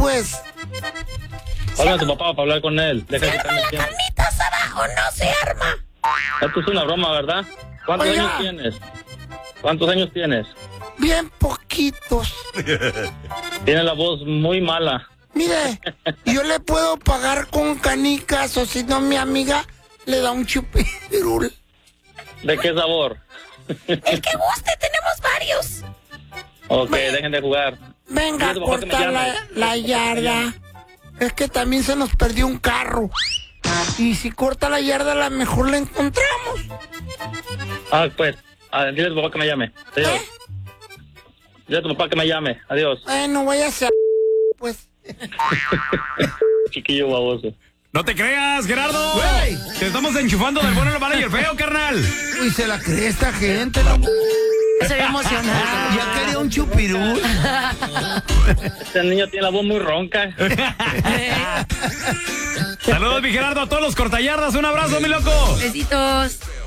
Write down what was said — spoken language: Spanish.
pues. Habla a tu papá para hablar con él. Se arma la carnita asada o no se arma. Esto es una broma, ¿verdad? ¿Cuántos Oiga. años tienes? ¿Cuántos años tienes? Bien poquitos. Tienes la voz muy mala. Mire, yo le puedo pagar con canicas o si no mi amiga le da un chupirul. ¿De qué sabor? El que guste, tenemos varios. Ok, dejen de jugar. Venga, Dile a tu papá que me corta llame. la yarda. Es que también se nos perdió un carro. Y si corta la yarda, a lo mejor la encontramos. Pues, dile a tu papá que me llame. Adiós. Dile a tu papá que me llame. Adiós. Bueno, vaya a ser, pues. Chiquillo baboso. No te creas, Gerardo. Güey. Te estamos enchufando del bueno, el malo y el feo, carnal. Uy, se la cree esta gente, ¿no? Se ve emocionado. Ya quería un chupirul. Este niño tiene la voz muy ronca. Saludos, mi Gerardo, a todos los cortallardas. Un abrazo, mi loco. Besitos.